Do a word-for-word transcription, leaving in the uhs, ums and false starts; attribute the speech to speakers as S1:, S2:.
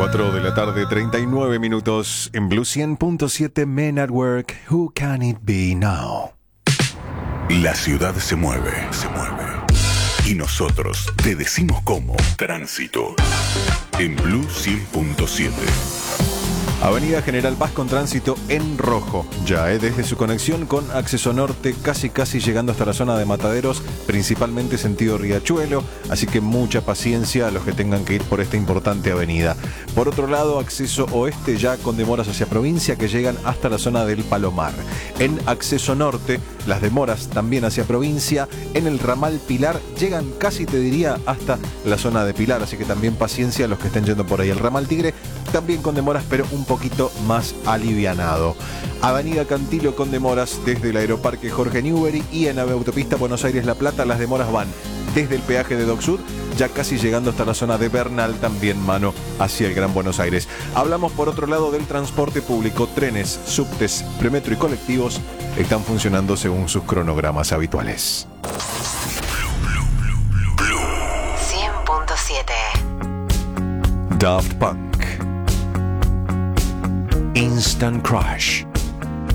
S1: cuatro de la tarde, treinta y nueve minutos en Blue cien punto siete Men at Work. Who can it be now?
S2: La ciudad se mueve, se mueve. Y nosotros te decimos cómo. Tránsito. En Blue cien punto siete.
S1: Avenida General Paz con tránsito en rojo. Ya, eh, desde su conexión con Acceso Norte, casi casi llegando hasta la zona de Mataderos, principalmente sentido Riachuelo, así que mucha paciencia a los que tengan que ir por esta importante avenida. Por otro lado, Acceso Oeste ya con demoras hacia provincia que llegan hasta la zona del Palomar. En Acceso Norte, las demoras también hacia provincia. En el ramal Pilar llegan casi, te diría, hasta la zona de Pilar, así que también paciencia a los que estén yendo por ahí. El ramal Tigre también con demoras, pero un poquito más alivianado. Avenida Cantilo con demoras desde el Aeroparque Jorge Newbery, y en la autopista Buenos Aires-La Plata las demoras van desde el peaje de Dock Sud, ya casi llegando hasta la zona de Bernal, también mano hacia el Gran Buenos Aires. Hablamos por otro lado del transporte público. Trenes, subtes, premetro y colectivos están funcionando según sus cronogramas habituales.
S3: cien punto siete.
S1: Daft Punk, Instant Crush.